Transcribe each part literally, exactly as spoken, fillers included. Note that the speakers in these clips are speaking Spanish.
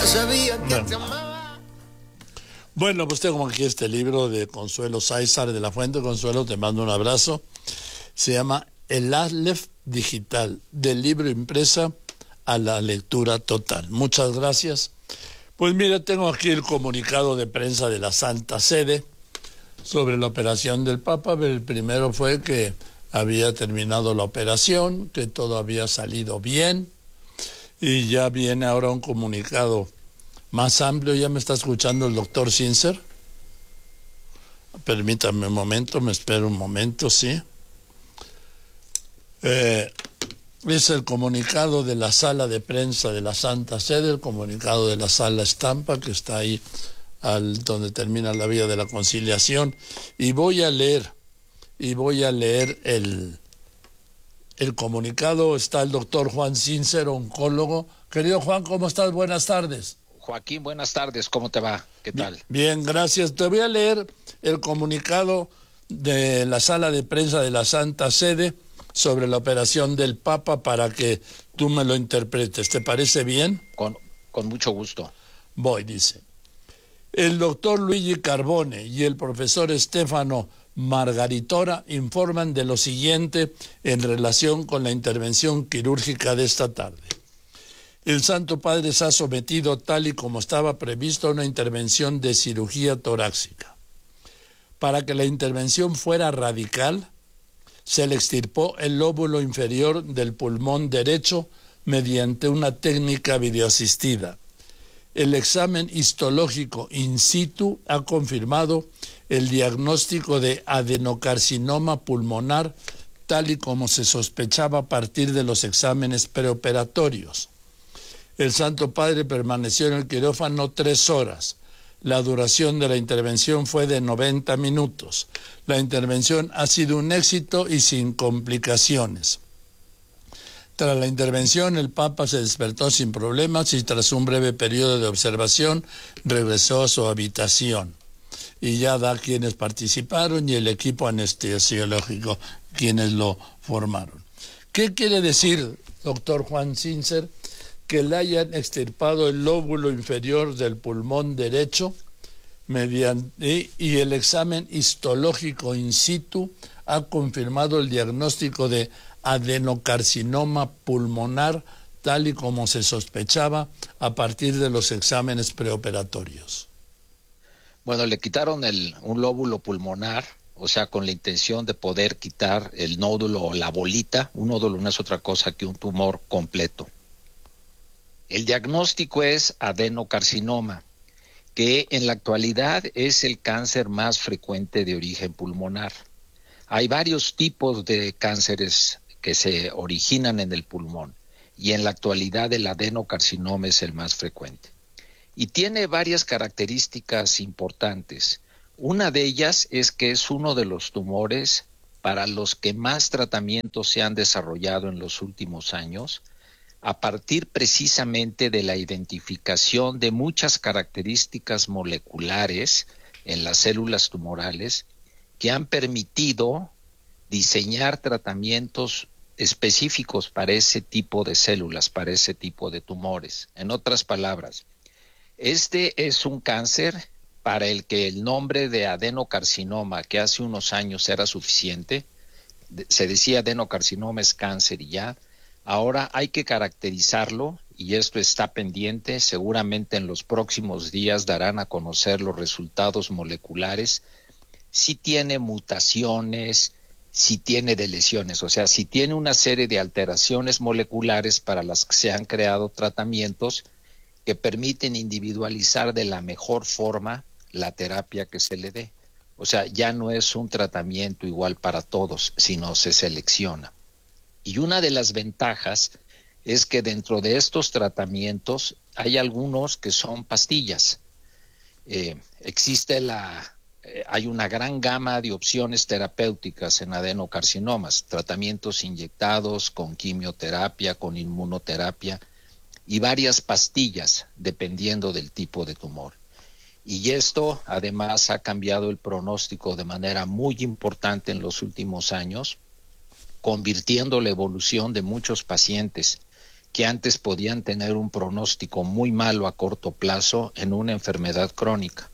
sabía que Bueno. te amaba. Bueno, pues tengo aquí este libro de Consuelo Sáizar de la Fuente. Consuelo, te mando un abrazo. Se llama El Aleph Digital, del libro impresa a la lectura total. Muchas gracias. Pues mira, tengo aquí el comunicado de prensa de la Santa Sede sobre la operación del Papa. El primero fue que había terminado la operación, que todo había salido bien, y ya viene ahora un comunicado más amplio. ¿Ya me está escuchando el doctor Sincer? Permítame un momento, me espero un momento, sí. Eh, es el comunicado de la sala de prensa de la Santa Sede, el comunicado de la sala Estampa, que está ahí al, donde termina la vía de la conciliación. Y voy a leer, y voy a leer el, el comunicado. Está el doctor Juan Sincer, oncólogo. Querido Juan, ¿cómo estás? Buenas tardes. Joaquín, buenas tardes, ¿cómo te va? ¿Qué tal? Bien, gracias. Te voy a leer el comunicado de la sala de prensa de la Santa Sede sobre la operación del Papa para que tú me lo interpretes. ¿Te parece bien? Con, con mucho gusto. Voy, dice. El doctor Luigi Carbone y el profesor Stefano Margaritora informan de lo siguiente en relación con la intervención quirúrgica de esta tarde. El Santo Padre se ha sometido, tal y como estaba previsto, a una intervención de cirugía torácica. Para que la intervención fuera radical, se le extirpó el lóbulo inferior del pulmón derecho mediante una técnica videoasistida. El examen histológico in situ ha confirmado el diagnóstico de adenocarcinoma pulmonar, tal y como se sospechaba a partir de los exámenes preoperatorios. El Santo Padre permaneció en el quirófano tres horas. La duración de la intervención fue de noventa minutos. La intervención ha sido un éxito y sin complicaciones. Tras la intervención, el Papa se despertó sin problemas y tras un breve periodo de observación regresó a su habitación. Y ya da quienes participaron y el equipo anestesiológico quienes lo formaron. ¿Qué quiere decir, doctor Juan Sincer, que le hayan extirpado el lóbulo inferior del pulmón derecho mediante, y el examen histológico in situ ha confirmado el diagnóstico de adenocarcinoma pulmonar, tal y como se sospechaba a partir de los exámenes preoperatorios? Bueno, le quitaron el, un lóbulo pulmonar, o sea, con la intención de poder quitar el nódulo o la bolita. Un nódulo no es otra cosa que un tumor completo. El diagnóstico es adenocarcinoma, que en la actualidad es el cáncer más frecuente de origen pulmonar. Hay varios tipos de cánceres que se originan en el pulmón y en la actualidad el adenocarcinoma es el más frecuente. Y tiene varias características importantes. Una de ellas es que es uno de los tumores para los que más tratamientos se han desarrollado en los últimos años, a partir precisamente de la identificación de muchas características moleculares en las células tumorales que han permitido diseñar tratamientos específicos para ese tipo de células, para ese tipo de tumores. En otras palabras, este es un cáncer para el que el nombre de adenocarcinoma, que hace unos años era suficiente, se decía adenocarcinoma es cáncer y ya. Ahora hay que caracterizarlo y esto está pendiente. Seguramente en los próximos días darán a conocer los resultados moleculares. Si tiene mutaciones, si tiene deleciones, o sea, si tiene una serie de alteraciones moleculares para las que se han creado tratamientos que permiten individualizar de la mejor forma la terapia que se le dé. O sea, ya no es un tratamiento igual para todos, sino se selecciona. Y una de las ventajas es que dentro de estos tratamientos hay algunos que son pastillas. Eh, existe la, eh, hay una gran gama de opciones terapéuticas en adenocarcinomas, tratamientos inyectados con quimioterapia, con inmunoterapia y varias pastillas dependiendo del tipo de tumor. Y esto además ha cambiado el pronóstico de manera muy importante en los últimos años, convirtiendo la evolución de muchos pacientes que antes podían tener un pronóstico muy malo a corto plazo en una enfermedad crónica.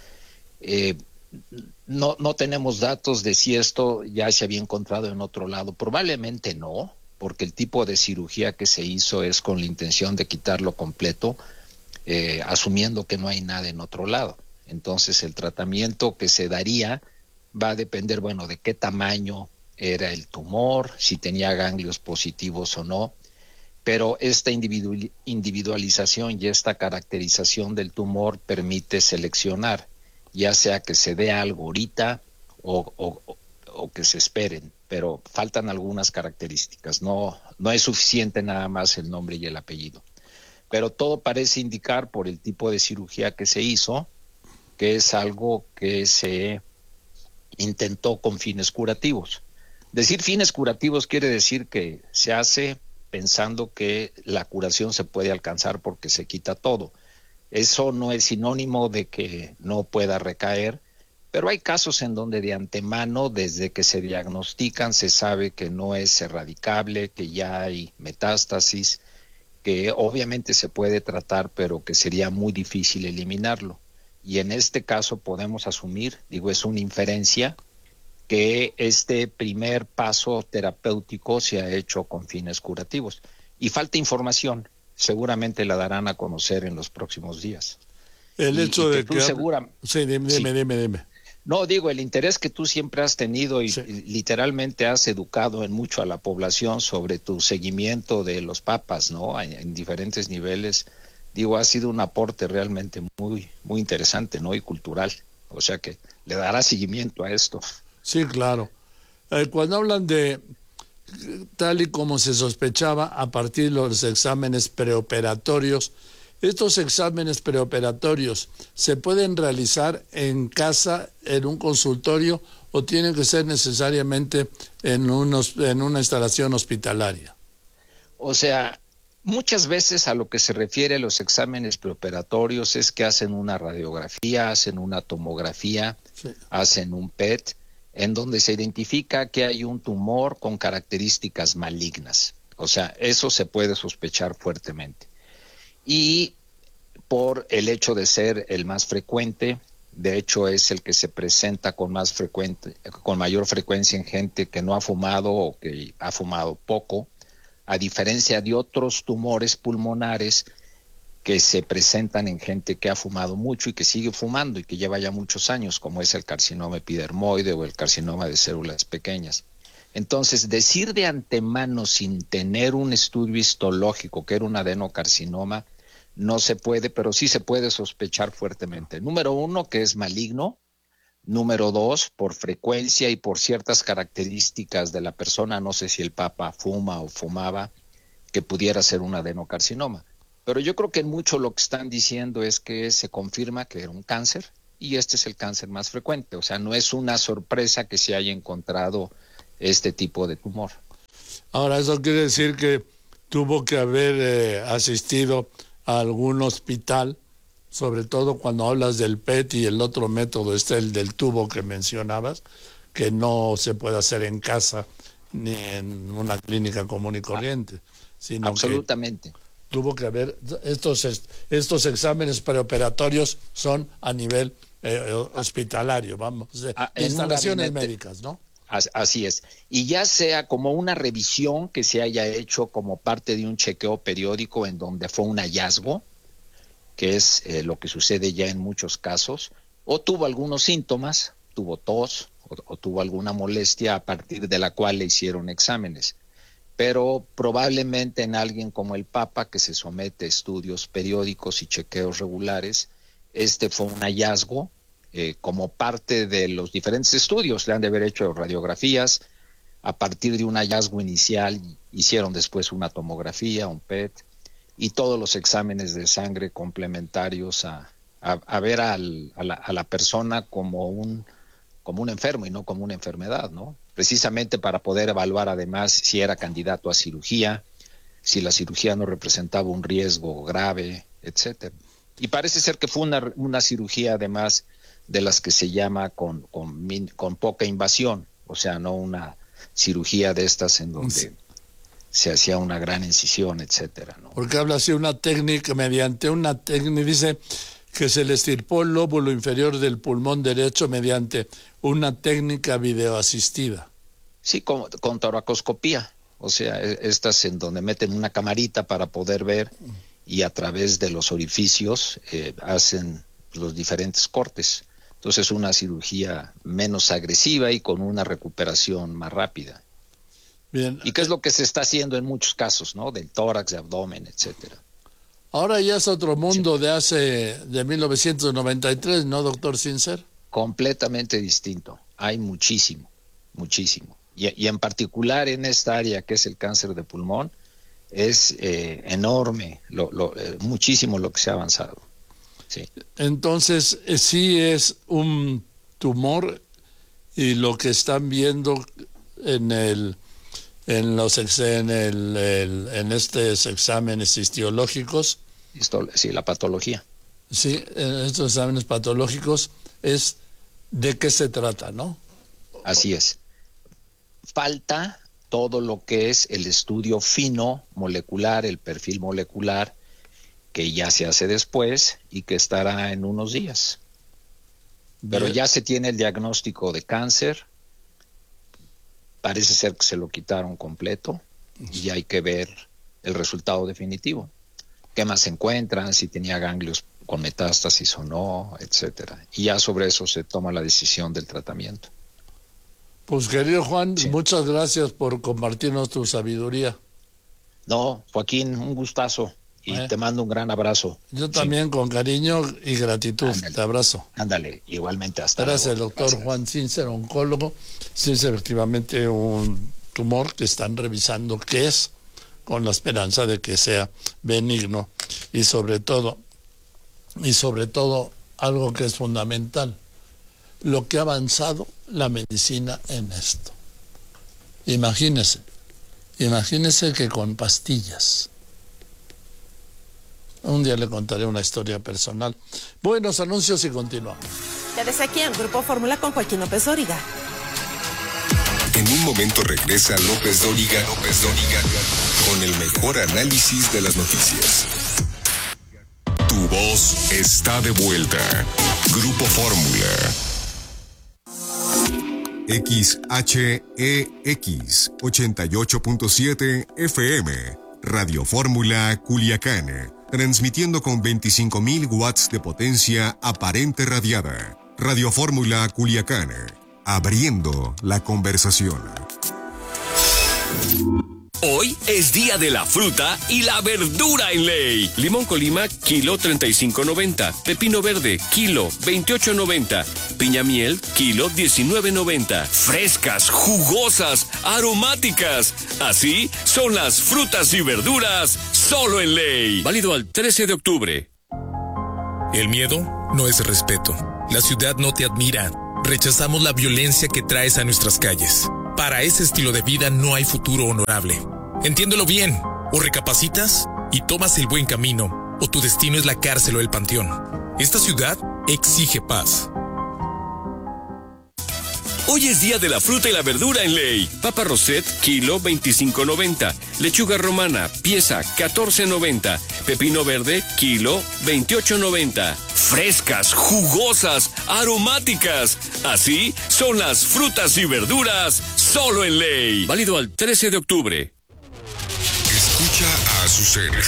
Eh, no, no tenemos datos de si esto ya se había encontrado en otro lado. Probablemente no, porque el tipo de cirugía que se hizo es con la intención de quitarlo completo, eh, asumiendo que no hay nada en otro lado. Entonces el tratamiento que se daría va a depender, bueno, de qué tamaño era el tumor, si tenía ganglios positivos o no, pero esta individualización y esta caracterización del tumor permite seleccionar, ya sea que se dé algo ahorita o, o, o que se esperen, pero faltan algunas características, no, no es suficiente nada más el nombre y el apellido. Pero todo parece indicar por el tipo de cirugía que se hizo, que es algo que se intentó con fines curativos. Decir fines curativos quiere decir que se hace pensando que la curación se puede alcanzar porque se quita todo. Eso no es sinónimo de que no pueda recaer, pero hay casos en donde de antemano, desde que se diagnostican, se sabe que no es erradicable, que ya hay metástasis, que obviamente se puede tratar, pero que sería muy difícil eliminarlo. Y en este caso podemos asumir, digo, es una inferencia, que este primer paso terapéutico se ha hecho con fines curativos. Y falta información, seguramente la darán a conocer en los próximos días. El y, hecho y de que... segura... Sí, dime, sí. dime, dime, dime. No, digo, el interés que tú siempre has tenido y, Sí. y literalmente has educado en mucho a la población sobre tu seguimiento de los papas, ¿no? En, en diferentes niveles, digo, ha sido un aporte realmente muy, muy interesante, ¿no? Y cultural. O sea que le dará seguimiento a esto. Sí, claro. Eh, cuando hablan de tal y como se sospechaba a partir de los exámenes preoperatorios, ¿estos exámenes preoperatorios se pueden realizar en casa, en un consultorio, o tienen que ser necesariamente en, unos, en una instalación hospitalaria? O sea, muchas veces a lo que se refiere a los exámenes preoperatorios es que hacen una radiografía, hacen una tomografía, sí. hacen un P E T, en donde se identifica que hay un tumor con características malignas. O sea, eso se puede sospechar fuertemente. Y por el hecho de ser el más frecuente, de hecho es el que se presenta con más frecuente, con mayor frecuencia en gente que no ha fumado o que ha fumado poco, a diferencia de otros tumores pulmonares que se presentan en gente que ha fumado mucho y que sigue fumando y que lleva ya muchos años, como es el carcinoma epidermoide o el carcinoma de células pequeñas. Entonces, decir de antemano sin tener un estudio histológico que era un adenocarcinoma, no se puede, pero sí se puede sospechar fuertemente. Número uno, que es maligno. Número dos, por frecuencia y por ciertas características de la persona, no sé si el papa fuma o fumaba, que pudiera ser un adenocarcinoma. Pero yo creo que en mucho lo que están diciendo es que se confirma que era un cáncer y este es el cáncer más frecuente. O sea, no es una sorpresa que se haya encontrado este tipo de tumor. Ahora, eso quiere decir que tuvo que haber eh, asistido a algún hospital, sobre todo cuando hablas del P E T y el otro método, este el del tubo que mencionabas, que no se puede hacer en casa ni en una clínica común y corriente. Sino absolutamente. Que tuvo que haber, estos, estos exámenes preoperatorios son a nivel eh, hospitalario, vamos, de ah, instalaciones médicas, ¿no? Así es. Y ya sea como una revisión que se haya hecho como parte de un chequeo periódico en donde fue un hallazgo, que es eh, lo que sucede ya en muchos casos, o tuvo algunos síntomas, tuvo tos o, o tuvo alguna molestia a partir de la cual le hicieron exámenes. Pero probablemente en alguien como el Papa, que se somete a estudios periódicos y chequeos regulares, este fue un hallazgo eh, como parte de los diferentes estudios. Le han de haber hecho radiografías. A partir de un hallazgo inicial hicieron después una tomografía, un P E T, y todos los exámenes de sangre complementarios a, a, a ver al, a, la, a la persona como un, como un enfermo y no como una enfermedad, ¿no? Precisamente para poder evaluar además si era candidato a cirugía, si la cirugía no representaba un riesgo grave, etcétera. Y parece ser que fue una, una cirugía además de las que se llama con, con, con poca invasión, o sea, no una cirugía de estas en donde... Sí. se hacía una gran incisión, etcétera, ¿no? Porque habla así una técnica, mediante una técnica, dice que se le extirpó el lóbulo inferior del pulmón derecho mediante una técnica videoasistida. Sí, con, con toracoscopía, o sea, estas en donde meten una camarita para poder ver y a través de los orificios eh, hacen los diferentes cortes. Entonces una cirugía menos agresiva y con una recuperación más rápida. Bien. ¿Y qué es lo que se está haciendo en muchos casos, ¿no? Del tórax, de abdomen, etcétera. Ahora ya es otro mundo, sí, de hace, de mil novecientos noventa y tres, ¿no, doctor Sincer? Completamente distinto. Hay muchísimo, muchísimo. Y, y en particular en esta área que es el cáncer de pulmón, es eh, enorme, lo, lo, eh, muchísimo lo que se ha avanzado. Sí. Entonces, eh, sí es un tumor y lo que están viendo en el en los en el, el en estos exámenes histológicos, Histo, sí, la patología. Sí, en estos exámenes patológicos es de qué se trata, ¿no? Así es. Falta todo lo que es el estudio fino molecular, el perfil molecular, que ya se hace después y que estará en unos días. Pero ya se tiene el diagnóstico de cáncer, parece ser que se lo quitaron completo y hay que ver el resultado definitivo. ¿Qué más se encuentran? Si tenía ganglios con metástasis o no, etcétera. Y ya sobre eso se toma la decisión del tratamiento. Pues querido Juan, sí, muchas gracias por compartirnos tu sabiduría. No, Joaquín, un gustazo y eh. te mando un gran abrazo. Yo también, sí, con cariño y gratitud. Ándale. Te abrazo. Ándale, igualmente, hasta Gracias, luego. doctor Gracias. Juan Sincer, oncólogo. Sí, es efectivamente un tumor que están revisando qué es, con la esperanza de que sea benigno y sobre todo, y sobre todo algo que es fundamental, lo que ha avanzado la medicina en esto. Imagínese, imagínese que con pastillas. Un día le contaré una historia personal. Buenos anuncios y continuamos. Ya desde aquí en Grupo Fórmula con Joaquín López Dóriga. En un momento regresa López Dóriga, López Dóriga, con el mejor análisis de las noticias. Tu voz está de vuelta. Grupo Fórmula. X H E X ochenta y ocho punto siete F M, Radio Fórmula Culiacán, transmitiendo con veinticinco mil watts de potencia aparente radiada. Radio Fórmula Culiacán, abriendo la conversación. Hoy es día de la fruta y la verdura en ley. Limón Colima, kilo treinta y cinco noventa. Pepino verde, kilo veintiocho noventa. Piña miel, kilo diecinueve noventa. Frescas, jugosas, aromáticas. Así son las frutas y verduras solo en ley. Válido al trece de octubre. El miedo no es respeto. La ciudad no te admira. Rechazamos la violencia que traes a nuestras calles. Para ese estilo de vida no hay futuro honorable. Entiéndelo bien, o recapacitas y tomas el buen camino, o tu destino es la cárcel o el panteón. Esta ciudad exige paz. Hoy es día de la fruta y la verdura en ley. Papa Roset, kilo veinticinco noventa. Lechuga romana, pieza catorce noventa. Pepino verde, kilo veintiocho noventa. Frescas, jugosas, aromáticas. Así son las frutas y verduras solo en ley. Válido al trece de octubre. Escucha a Azucena.